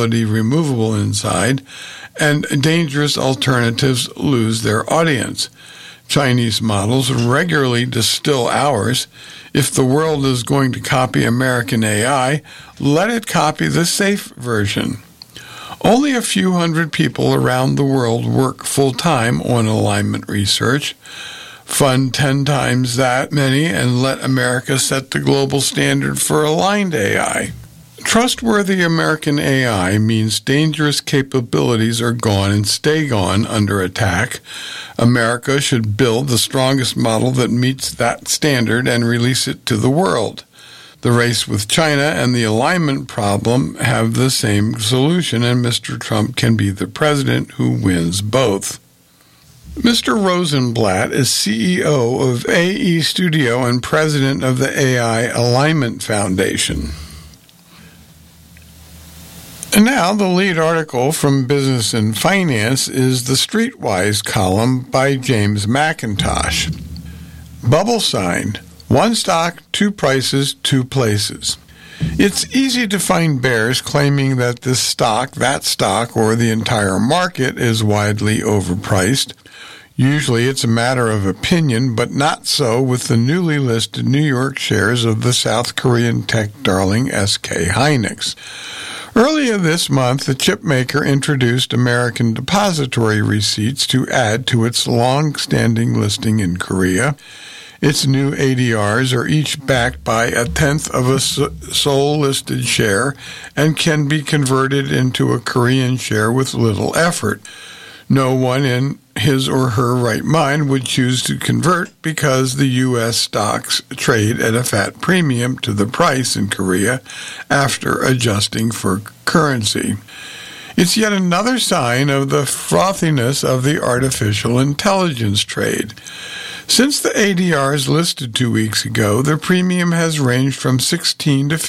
possibility removable inside, and dangerous alternatives lose their audience. Chinese models regularly distill ours. If the world is going to copy American AI, let it copy the safe version. Only a few hundred people around the world work full-time on alignment research. Fund 10 times that many and let America set the global standard for aligned AI. Trustworthy American AI means dangerous capabilities are gone and stay gone under attack. America should build the strongest model that meets that standard and release it to the world. The race with China and the alignment problem have the same solution, and Mr. Trump can be the president who wins both. Mr. Rosenblatt is CEO of AE Studio and president of the AI Alignment Foundation. And now the lead article from Business and Finance is the Streetwise column by James McIntosh. Bubble sign, one stock, two prices, two places. It's easy to find bears claiming that this stock, that stock, or the entire market is widely overpriced. Usually it's a matter of opinion, but not so with the newly listed New York shares of the South Korean tech darling SK Hynix. Earlier this month, the chipmaker introduced American depository receipts to add to its long-standing listing in Korea. Its new ADRs are each backed by a tenth of a sole listed share and can be converted into a Korean share with little effort. No one in his or her right mind would choose to convert because the U.S. stocks trade at a fat premium to the price in Korea after adjusting for currency. It's yet another sign of the frothiness of the artificial intelligence trade. Since the ADRs listed 2 weeks ago, the premium has ranged from 16 to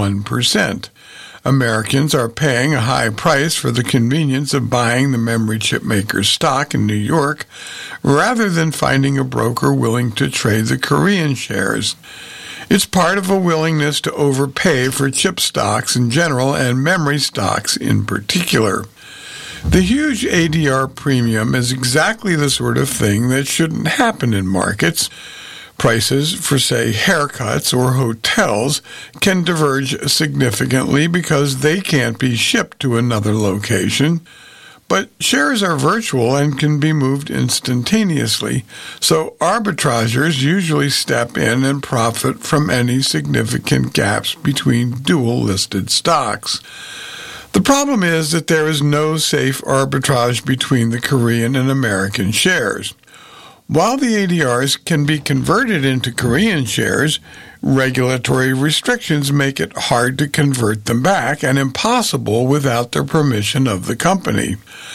51%. Americans are paying a high price for the convenience of buying the memory chip maker's stock in New York rather than finding a broker willing to trade the Korean shares. It's part of a willingness to overpay for chip stocks in general and memory stocks in particular. The huge ADR premium is exactly the sort of thing that shouldn't happen in markets. Prices for, say, haircuts or hotels can diverge significantly because they can't be shipped to another location. But shares are virtual and can be moved instantaneously, so arbitrageurs usually step in and profit from any significant gaps between dual-listed stocks. The problem is that there is no safe arbitrage between the Korean and American shares. While the ADRs can be converted into Korean shares, regulatory restrictions make it hard to convert them back and impossible without the permission of the company.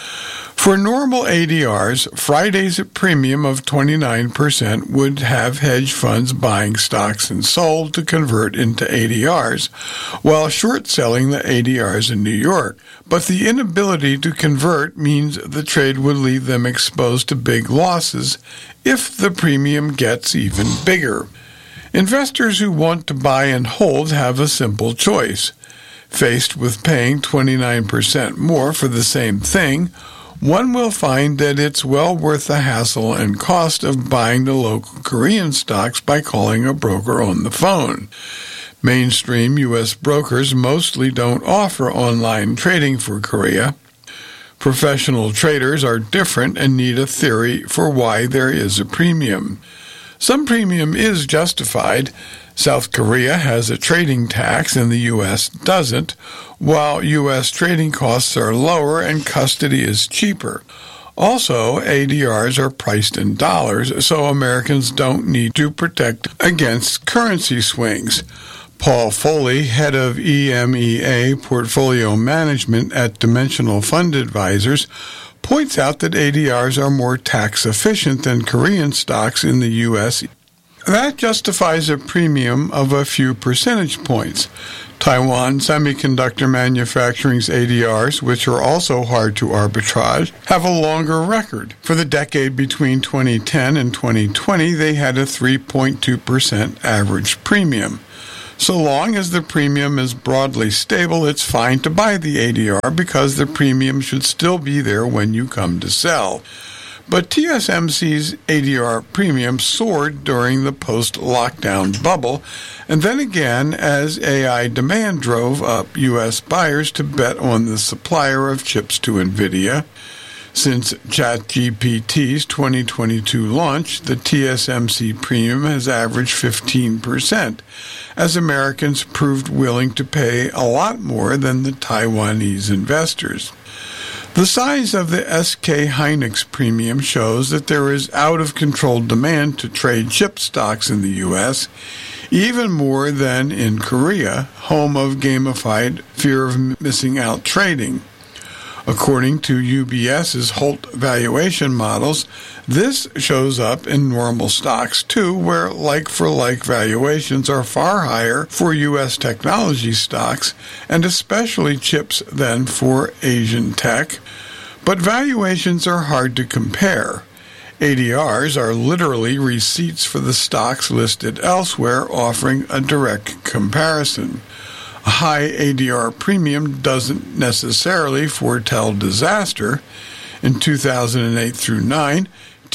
For normal ADRs, Friday's premium of 29% would have hedge funds buying stocks and sold to convert into ADRs, while short-selling the ADRs in New York. But the inability to convert means the trade would leave them exposed to big losses if the premium gets even bigger. Investors who want to buy and hold have a simple choice. Faced with paying 29% more for the same thing, one will find that it's well worth the hassle and cost of buying the local Korean stocks by calling a broker on the phone. Mainstream U.S. brokers mostly don't offer online trading for Korea. Professional traders are different and need a theory for why there is a premium. Some premium is justified. South Korea has a trading tax and the U.S. doesn't, while U.S. trading costs are lower and custody is cheaper. Also, ADRs are priced in dollars, so Americans don't need to protect against currency swings. Paul Foley, head of EMEA Portfolio Management at Dimensional Fund Advisors, points out that ADRs are more tax efficient than Korean stocks in the U.S. That justifies a premium of a few percentage points. Taiwan Semiconductor Manufacturing's ADRs, which are also hard to arbitrage, have a longer record. For the decade between 2010 and 2020, they had a 3.2% average premium. So long as the premium is broadly stable, it's fine to buy the ADR because the premium should still be there when you come to sell. But TSMC's ADR premium soared during the post-lockdown bubble, and then again as AI demand drove up U.S. buyers to bet on the supplier of chips to NVIDIA. Since ChatGPT's 2022 launch, the TSMC premium has averaged 15%, as Americans proved willing to pay a lot more than the Taiwanese investors. The size of the SK Hynix premium shows that there is out-of-control demand to trade chip stocks in the U.S., even more than in Korea, home of gamified fear of missing out trading. According to UBS's Holt valuation models, this shows up in normal stocks too, where like-for-like valuations are far higher for U.S. technology stocks, and especially chips than for Asian tech. But valuations are hard to compare. ADRs are literally receipts for the stocks listed elsewhere, offering a direct comparison. A high ADR premium doesn't necessarily foretell disaster. In 2008 through 9,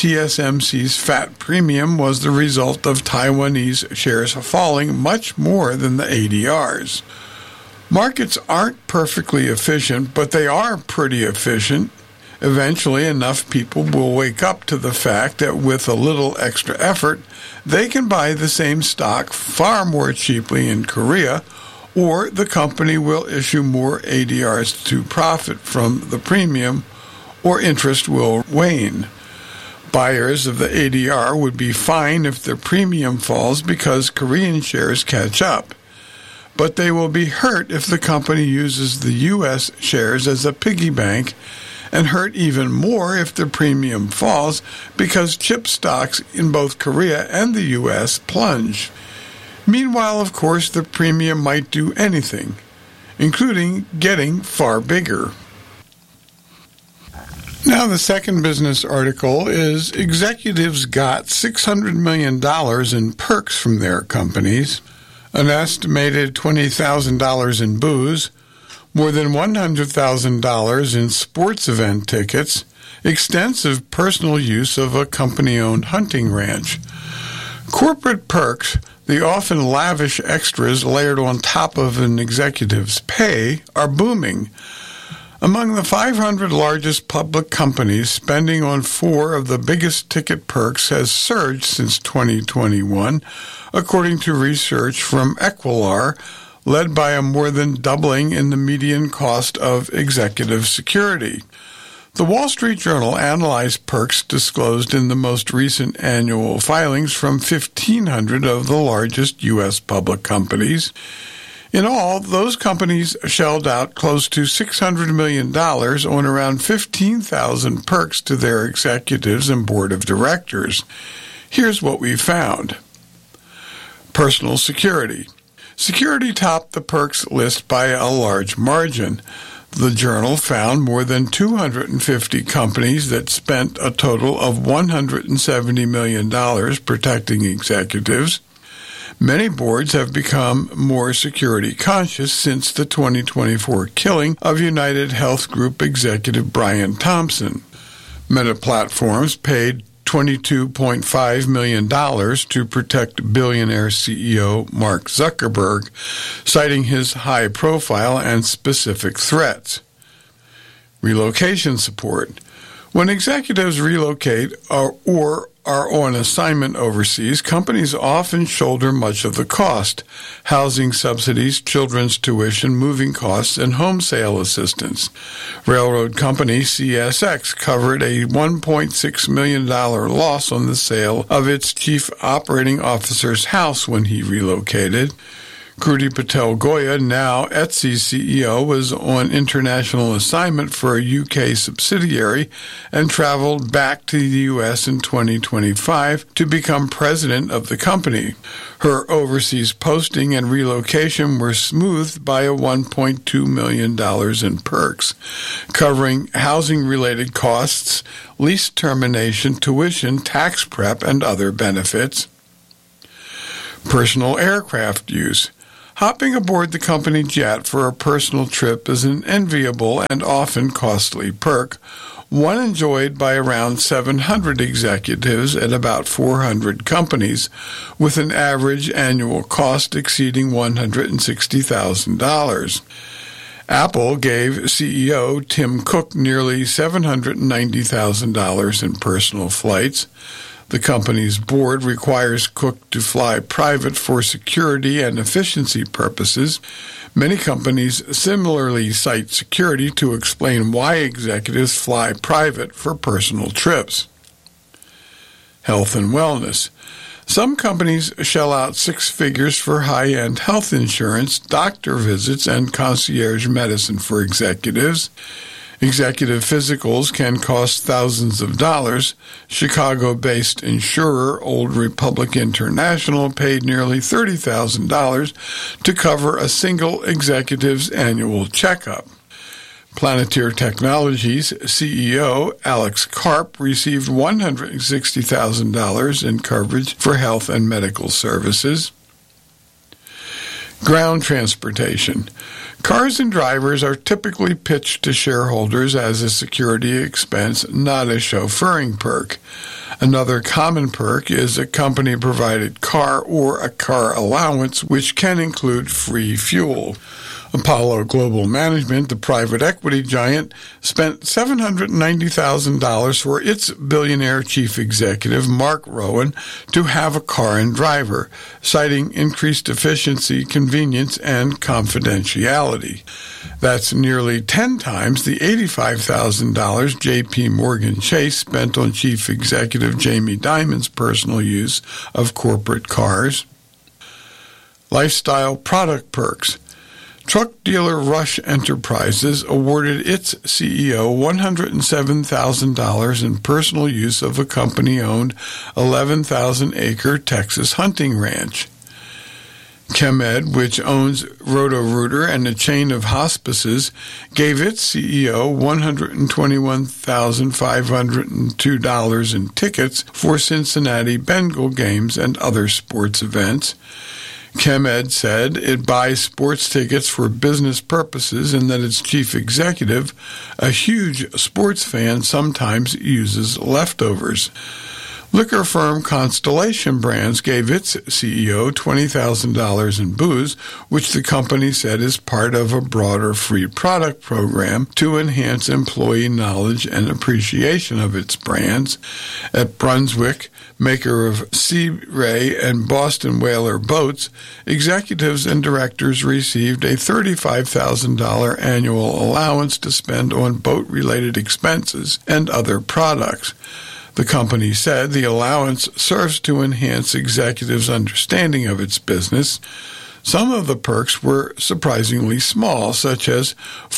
TSMC's fat premium was the result of Taiwanese shares falling much more than the ADRs. Markets aren't perfectly efficient, but they are pretty efficient. Eventually, enough people will wake up to the fact that with a little extra effort, they can buy the same stock far more cheaply in Korea, or the company will issue more ADRs to profit from the premium, or interest will wane. Buyers of the ADR would be fine if the premium falls because Korean shares catch up. But they will be hurt if the company uses the U.S. shares as a piggy bank, and hurt even more if the premium falls because chip stocks in both Korea and the U.S. plunge. Meanwhile, of course, the premium might do anything, including getting far bigger. Now, the second business article is executives got $600 million in perks from their companies, an estimated $20,000 in booze, more than $100,000 in sports event tickets, extensive personal use of a company-owned hunting ranch. Corporate perks, the often lavish extras layered on top of an executive's pay, are booming. Among the 500 largest public companies, spending on 4 of the biggest ticket perks has surged since 2021, according to research from Equilar, led by a more than doubling in the median cost of executive security. The Wall Street Journal analyzed perks disclosed in the most recent annual filings from 1,500 of the largest U.S. public companies. In all, those companies shelled out close to $600 million on around 15,000 perks to their executives and board of directors. Here's what we found. Personal security. Security topped the perks list by a large margin. The Journal found more than 250 companies that spent a total of $170 million protecting executives. Many boards have become more security conscious since the 2024 killing of United Health Group executive Brian Thompson. Meta Platforms paid $22.5 million to protect billionaire CEO Mark Zuckerberg, citing his high profile and specific threats. Relocation support. When executives relocate or are on assignment overseas, companies often shoulder much of the cost: housing subsidies, children's tuition, moving costs, and home sale assistance. Railroad company CSX covered a $1.6 million loss on the sale of its chief operating officer's house when he relocated. Kruti Patel Goya, now Etsy CEO, was on international assignment for a UK subsidiary and traveled back to the U.S. in 2025 to become president of the company. Her overseas posting and relocation were smoothed by a $1.2 million in perks, covering housing-related costs, lease termination, tuition, tax prep, and other benefits. Personal aircraft use. Hopping aboard the company jet for a personal trip is an enviable and often costly perk, one enjoyed by around 700 executives at about 400 companies, with an average annual cost exceeding $160,000. Apple gave CEO Tim Cook nearly $790,000 in personal flights. The company's board requires Cook to fly private for security and efficiency purposes. Many companies similarly cite security to explain why executives fly private for personal trips. Health and wellness. Some companies shell out six figures for high-end health insurance, doctor visits, and concierge medicine for executives. Executive physicals can cost thousands of dollars. Chicago-based insurer Old Republic International paid nearly $30,000 to cover a single executive's annual checkup. Planeteer Technologies CEO Alex Karp received $160,000 in coverage for health and medical services. Ground transportation. Cars and drivers are typically pitched to shareholders as a security expense, not a chauffeuring perk. Another common perk is a company-provided car or a car allowance, which can include free fuel. Apollo Global Management, the private equity giant, spent $790,000 for its billionaire chief executive, Mark Rowan, to have a car and driver, citing increased efficiency, convenience, and confidentiality. That's nearly 10 times the $85,000 J.P. Morgan Chase spent on chief executive Jamie Dimon's personal use of corporate cars. Lifestyle product perks. Truck dealer Rush Enterprises awarded its CEO $107,000 in personal use of a company-owned 11,000-acre Texas hunting ranch. Chemed, which owns Roto-Rooter and a chain of hospices, gave its CEO $121,502 in tickets for Cincinnati Bengal games and other sports events. Chemed said it buys sports tickets for business purposes and that its chief executive, a huge sports fan, sometimes uses leftovers. Liquor firm Constellation Brands gave its CEO $20,000 in booze, which the company said is part of a broader free product program to enhance employee knowledge and appreciation of its brands. At Brunswick, maker of Sea Ray and Boston Whaler boats, executives and directors received a $35,000 annual allowance to spend on boat-related expenses and other products. The company said the allowance serves to enhance executives' understanding of its business. Some of the perks were surprisingly small, such as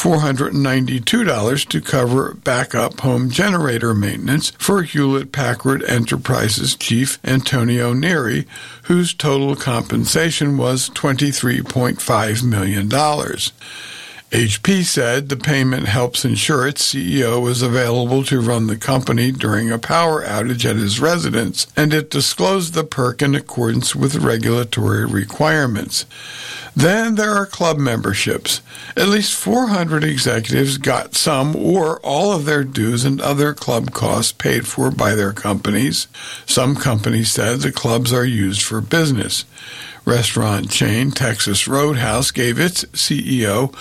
$492 to cover backup home generator maintenance for Hewlett-Packard Enterprises chief Antonio Neri, whose total compensation was $23.5 million. HP said the payment helps ensure its CEO is available to run the company during a power outage at his residence, and it disclosed the perk in accordance with regulatory requirements. Then there are club memberships. At least 400 executives got some or all of their dues and other club costs paid for by their companies. Some companies said the clubs are used for business. Restaurant chain Texas Roadhouse gave its CEO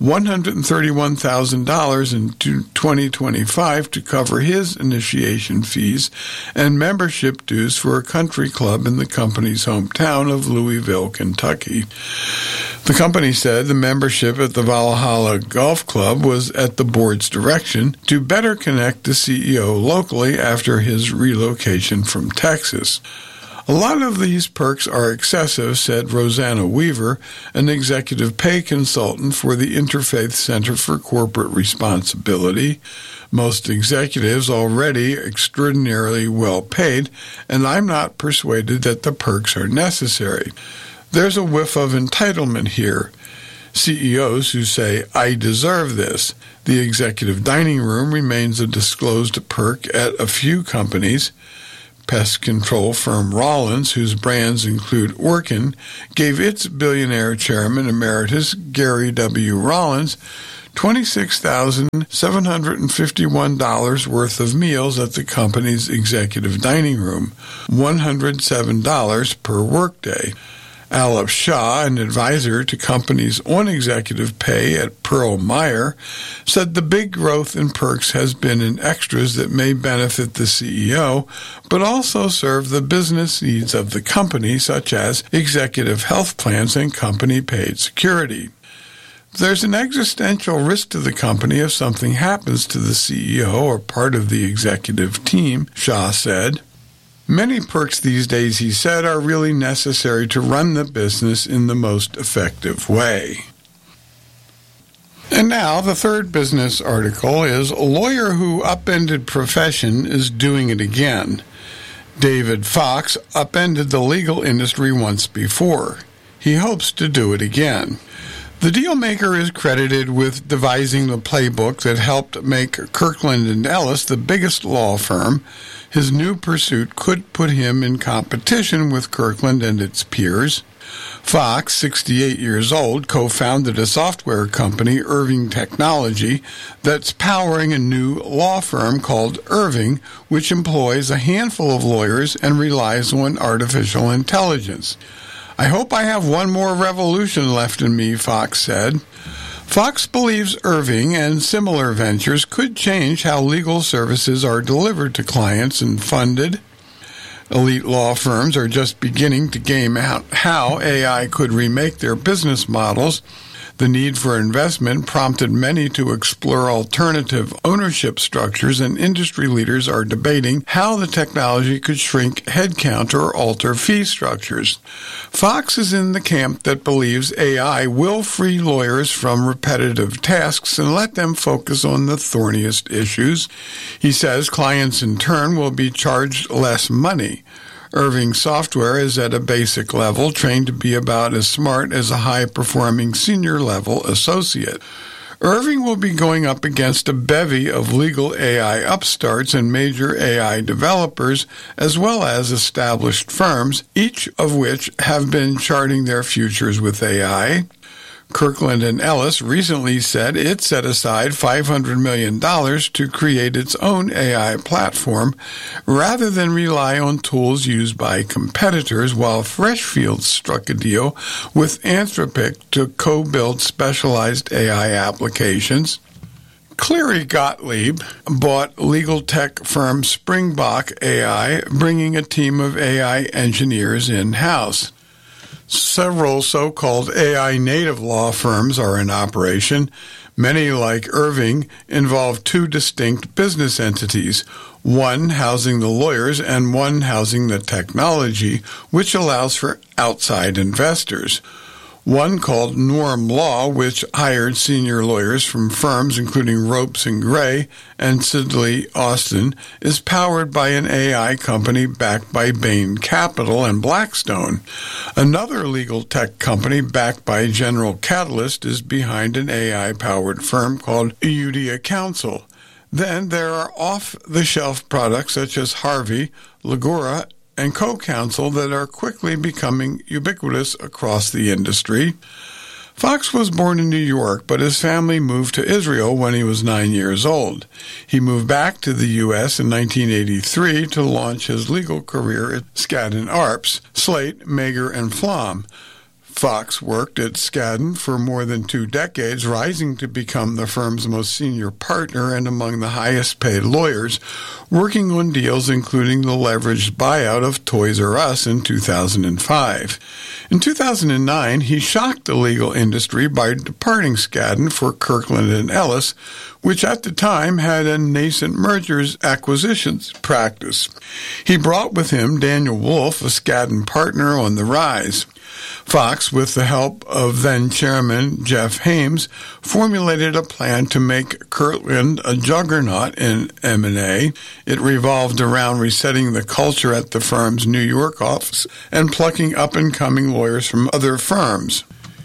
$131,000 in 2025 to cover his initiation fees and membership dues for a country club in the company's hometown of Louisville, Kentucky. The company said the membership at the Valhalla Golf Club was at the board's direction to better connect the CEO locally after his relocation from Texas. A lot of these perks are excessive, said Rosanna Weaver, an executive pay consultant for the Interfaith Center for Corporate Responsibility. Most executives already extraordinarily well paid, and I'm not persuaded that the perks are necessary. There's a whiff of entitlement here. CEOs who say, I deserve this. The executive dining room remains a disclosed perk at a few companies. pest control firm Rollins, whose brands include Orkin, gave its billionaire chairman emeritus, Gary W. Rollins, $26,751 worth of meals at the company's executive dining room, $107 per workday. Alap Shah, an advisor to companies on executive pay at Pearl Meyer, said the big growth in perks has been in extras that may benefit the CEO, but also serve the business needs of the company, such as executive health plans and company-paid security. There's an existential risk to the company if something happens to the CEO or part of the executive team, Shah said. Many perks these days, he said, are really necessary to run the business in the most effective way. And now, the third business article is a lawyer who upended profession is doing it again. David Fox upended the legal industry once before. He hopes to do it again. The dealmaker is credited with devising the playbook that helped make Kirkland & Ellis the biggest law firm. His new pursuit could put him in competition with Kirkland and its peers. Fox, 68 years old, co-founded a software company, Irving Technology, that's powering a new law firm called Irving, which employs a handful of lawyers and relies on artificial intelligence. I hope I have one more revolution left in me, Fox said. Fox believes Irving and similar ventures could change how legal services are delivered to clients and funded. Elite law firms are just beginning to game out how AI could remake their business models. The need for investment prompted many to explore alternative ownership structures, and industry leaders are debating how the technology could shrink headcount or alter fee structures. Fox is in the camp that believes AI will free lawyers from repetitive tasks and let them focus on the thorniest issues. He says clients in turn will be charged less money. Irving software is at a basic level, trained to be about as smart as a high-performing senior-level associate. Irving will be going up against a bevy of legal AI upstarts and major AI developers, as well as established firms, each of which have been charting their futures with AI. Kirkland & Ellis recently said it set aside $500 million to create its own AI platform rather than rely on tools used by competitors, while Freshfields struck a deal with Anthropic to co-build specialized AI applications. Cleary Gottlieb bought legal tech firm Springbok AI, bringing a team of AI engineers in-house. Several so-called AI-native law firms are in operation. Many, like Irving, involve two distinct business entities, one housing the lawyers and one housing the technology, which allows for outside investors. One called Norm Law, which hired senior lawyers from firms including Ropes & Gray and Sidley Austin, is powered by an AI company backed by Bain Capital and Blackstone. Another legal tech company backed by General Catalyst is behind an AI-powered firm called Udia Counsel. Then there are off-the-shelf products such as Harvey, Legora, and CoCounsel that are quickly becoming ubiquitous across the industry. Fox was born in New York, but his family moved to Israel when he was 9 years old. He moved back to the U.S. in 1983 to launch his legal career at Skadden Arps, Slate, Mager, and Flom. Fox worked at Skadden for more than 2 decades, rising to become the firm's most senior partner and among the highest-paid lawyers, working on deals including the leveraged buyout of Toys R Us in 2005. In 2009, he shocked the legal industry by departing Skadden for Kirkland & Ellis, which at the time had a nascent mergers acquisitions practice. He brought with him Daniel Wolf, a Skadden partner on the rise. Fox, with the help of then-chairman Jeff Hames, formulated a plan to make Kirkland a juggernaut in M&A. It revolved around resetting the culture at the firm's New York office and plucking up-and-coming lawyers from other firms.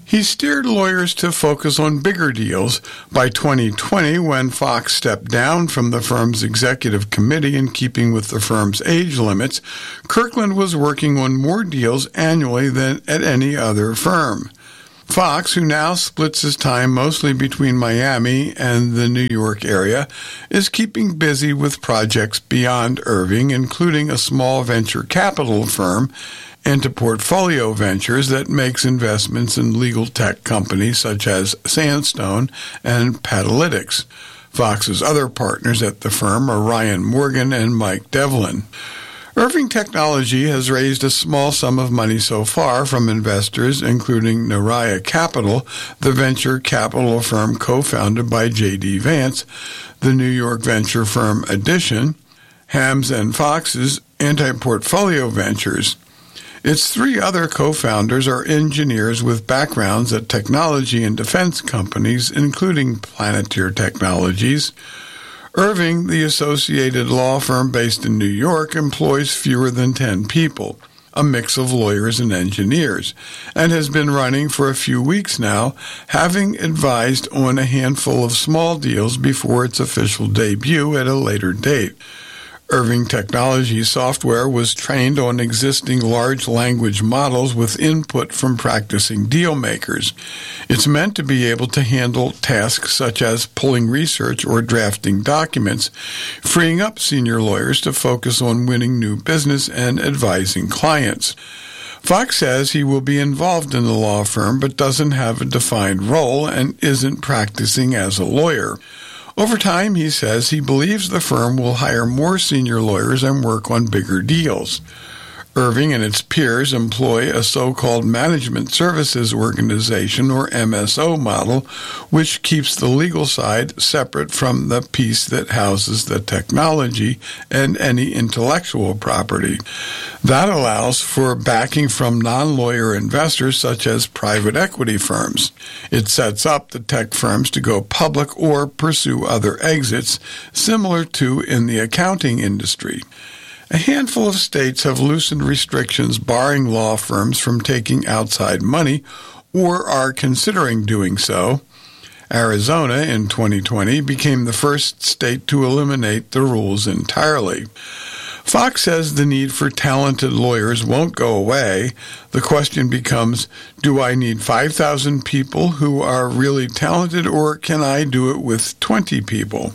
He steered lawyers to focus on bigger deals. By 2020, when Fox stepped down from the firm's executive committee in keeping with the firm's age limits, Kirkland was working on more deals annually than at any other firm. Fox, who now splits his time mostly between Miami and the New York area, is keeping busy with projects beyond Irving, including a small venture capital firm into Portfolio Ventures that makes investments in legal tech companies such as Sandstone and Patalytics. Fox's other partners at the firm are Ryan Morgan and Mike Devlin. Irving Technology has raised a small sum of money so far from investors, including Naraya Capital, the venture capital firm co-founded by J.D. Vance, the New York venture firm Addition, Hams and Fox's Anti-Portfolio Ventures. Its three other co-founders are engineers with backgrounds at technology and defense companies, including Planeteer Technologies. Irving, the associated law firm based in New York, employs fewer than 10 people, a mix of lawyers and engineers, and has been running for a few weeks now, having advised on a handful of small deals before its official debut at a later date. Irving Technology software was trained on existing large language models with input from practicing deal makers. It's meant to be able to handle tasks such as pulling research or drafting documents, freeing up senior lawyers to focus on winning new business and advising clients. Fox says he will be involved in the law firm but doesn't have a defined role and isn't practicing as a lawyer. Over time, he says he believes the firm will hire more senior lawyers and work on bigger deals. Irving and its peers employ a so-called management services organization, or MSO model, which keeps the legal side separate from the piece that houses the technology and any intellectual property. That allows for backing from non-lawyer investors such as private equity firms. It sets up the tech firms to go public or pursue other exits, similar to in the accounting industry. A handful of states have loosened restrictions barring law firms from taking outside money or are considering doing so. Arizona in 2020 became the first state to eliminate the rules entirely. Fox says the need for talented lawyers won't go away. The question becomes, do I need 5,000 people who are really talented, or can I do it with 20 people?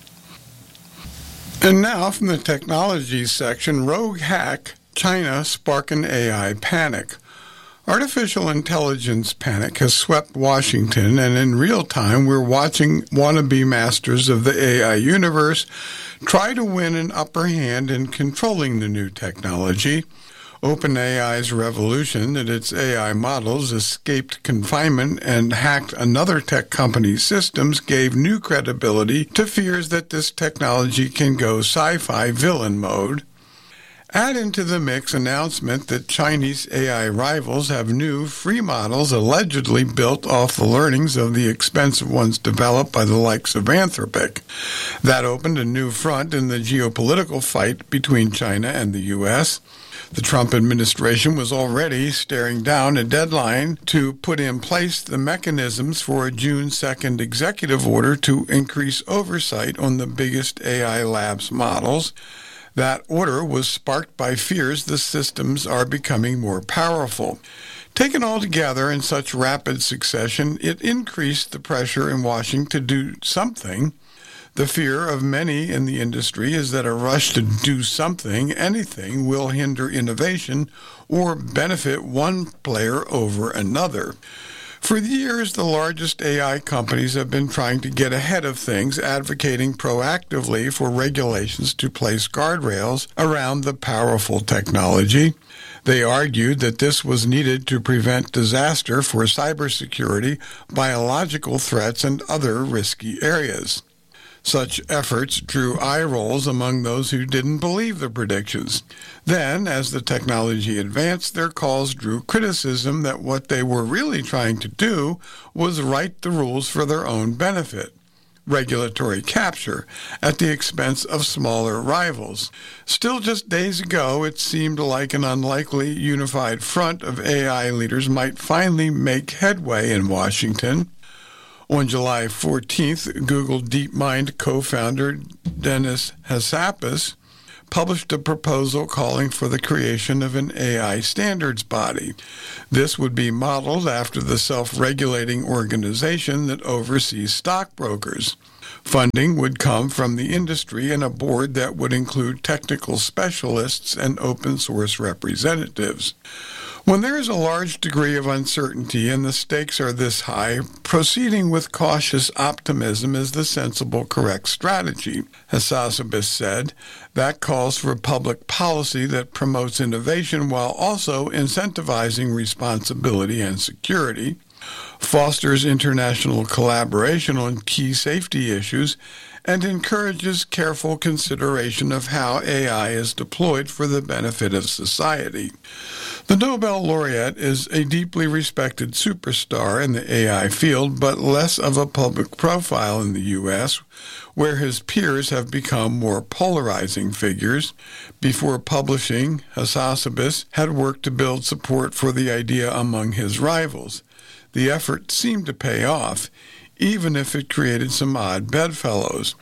And now, from the technology section, rogue hack, China spark an AI panic. Artificial intelligence panic has swept Washington, and in real time we're watching wannabe masters of the AI universe try to win an upper hand in controlling the new technology. OpenAI's revolution that its AI models escaped confinement and hacked another tech company's systems gave new credibility to fears that this technology can go sci-fi villain mode. Add into the mix announcement that Chinese AI rivals have new free models allegedly built off the learnings of the expensive ones developed by the likes of Anthropic. That opened a new front in the geopolitical fight between China and the U.S. The Trump administration was already staring down a deadline to put in place the mechanisms for a June 2nd executive order to increase oversight on the biggest AI labs models. That order was sparked by fears the systems are becoming more powerful. Taken all together in such rapid succession, it increased the pressure in Washington to do something. The fear of many in the industry is that a rush to do something, anything, will hinder innovation or benefit one player over another. For years, the largest AI companies have been trying to get ahead of things, advocating proactively for regulations to place guardrails around the powerful technology. They argued that this was needed to prevent disaster for cybersecurity, biological threats, and other risky areas. Such efforts drew eye rolls among those who didn't believe the predictions. Then, as the technology advanced, their calls drew criticism that what they were really trying to do was write the rules for their own benefit. regulatory capture at the expense of smaller rivals. Still, just days ago, it seemed like an unlikely unified front of AI leaders might finally make headway in Washington. On July 14th, Google DeepMind co-founder Demis Hassabis published a proposal calling for the creation of an AI standards body. This would be modeled after the self-regulating organization that oversees stockbrokers. Funding would come from the industry and a board that would include technical specialists and open-source representatives. When there is a large degree of uncertainty and the stakes are this high, proceeding with cautious optimism is the sensible, correct strategy, Hassabis said. That calls for public policy that promotes innovation while also incentivizing responsibility and security, fosters international collaboration on key safety issues, and encourages careful consideration of how AI is deployed for the benefit of society. The Nobel laureate is a deeply respected superstar in the AI field, but less of a public profile in the U.S., where his peers have become more polarizing figures. Before publishing, Hassabis had worked to build support for the idea among his rivals. The effort seemed to pay off, even if it created some odd bedfellows.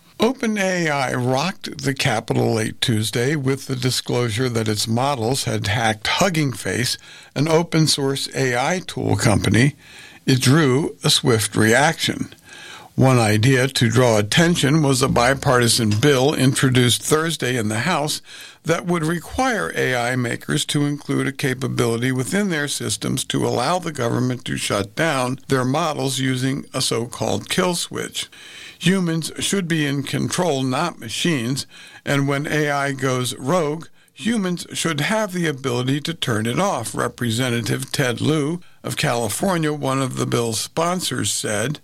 OpenAI rocked the Capitol late Tuesday with the disclosure that its models had hacked Hugging Face, an open-source AI tool company. It drew a swift reaction. One idea to draw attention was a bipartisan bill introduced Thursday in the House that would require AI makers to include a capability within their systems to allow the government to shut down their models using a so-called kill switch. Humans should be in control, not machines, and when AI goes rogue, humans should have the ability to turn it off, Representative Ted Lieu of California, one of the bill's sponsors, said.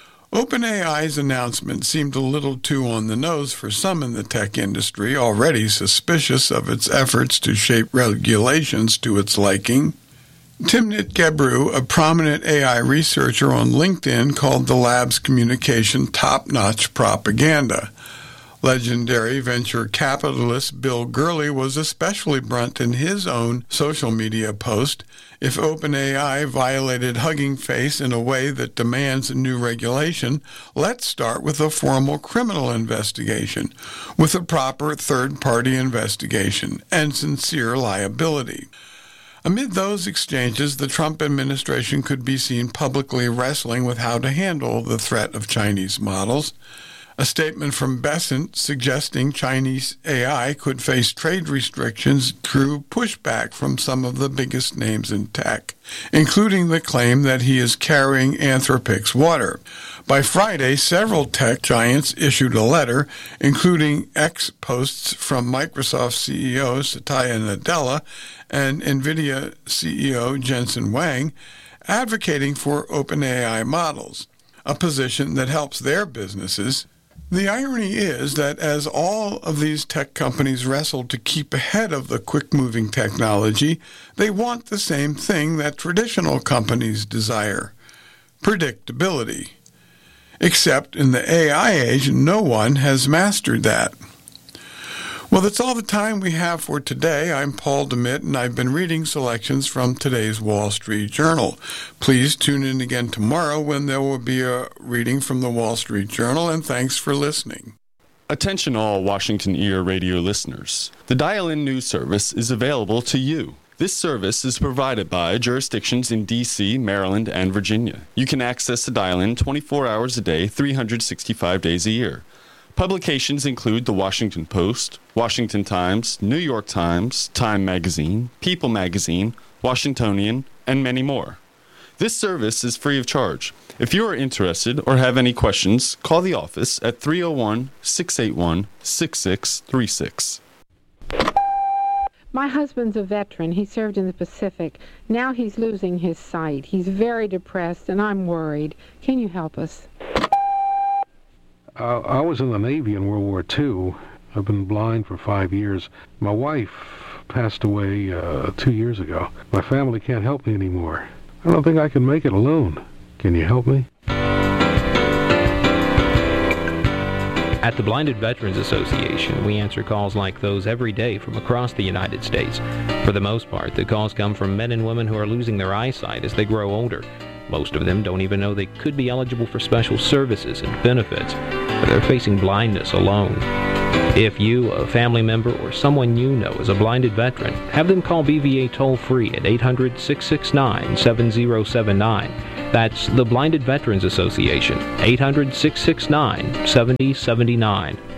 OpenAI's announcement seemed a little too on the nose for some in the tech industry, already suspicious of its efforts to shape regulations to its liking. Timnit Gebru, a prominent AI researcher on LinkedIn, called the lab's communication top-notch propaganda. Legendary venture capitalist Bill Gurley was especially blunt in his own social media post. If OpenAI violated Hugging Face in a way that demands a new regulation, let's start with a formal criminal investigation, with a proper third-party investigation and sincere liability. Amid those exchanges, the Trump administration could be seen publicly wrestling with how to handle the threat of Chinese models. A statement from Bessent suggesting Chinese AI could face trade restrictions drew pushback from some of the biggest names in tech, including the claim that he is carrying Anthropic's water. By Friday, several tech giants issued a letter, including posts from Microsoft CEO Satya Nadella and NVIDIA CEO Jensen Huang, advocating for OpenAI models, a position that helps their businesses. The irony is that as all of these tech companies wrestle to keep ahead of the quick-moving technology, they want the same thing that traditional companies desire: predictability. Except in the AI age, no one has mastered that. Well, that's all the time we have for today. I'm Paul DeMitt, and I've been reading selections from today's Wall Street Journal. Please tune in again tomorrow when there will be a reading from the Wall Street Journal, and thanks for listening. Attention all Washington Ear Radio listeners. The Dial-In News Service is available to you. This service is provided by jurisdictions in D.C., Maryland, and Virginia. You can access the Dial-In 24 hours a day, 365 days a year. Publications include The Washington Post, Washington Times, New York Times, Time Magazine, People Magazine, Washingtonian, and many more. This service is free of charge. If you are interested or have any questions, call the office at 301-681-6636. My husband's a veteran. He served in the Pacific. Now he's losing his sight. He's very depressed, and I'm worried. Can you help us? I was in the Navy in World War II. I've been blind for 5 years. My wife passed away 2 years ago. My family can't help me anymore. I don't think I can make it alone. Can you help me? At the Blinded Veterans Association, we answer calls like those every day from across the United States. For the most part, the calls come from men and women who are losing their eyesight as they grow older. Most of them don't even know they could be eligible for special services and benefits, or they're facing blindness alone. If you, a family member, or someone you know is a blinded veteran, have them call BVA toll-free at 800-669-7079. That's the Blinded Veterans Association, 800-669-7079.